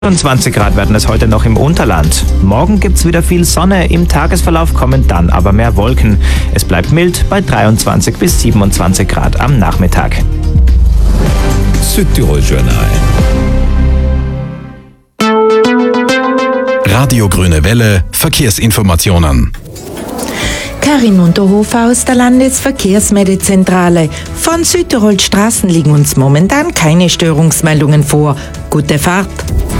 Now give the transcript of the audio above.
20 Grad werden es heute noch im Unterland. Morgen gibt's wieder viel Sonne, im Tagesverlauf kommen dann aber mehr Wolken. Es bleibt mild bei 23 bis 27 Grad am Nachmittag. Südtirol Journal. Radio Grüne Welle, Verkehrsinformationen. Karin Unterhofer aus der Landesverkehrsmeldezentrale. Von Südtirol Straßen liegen uns momentan keine Störungsmeldungen vor. Gute Fahrt!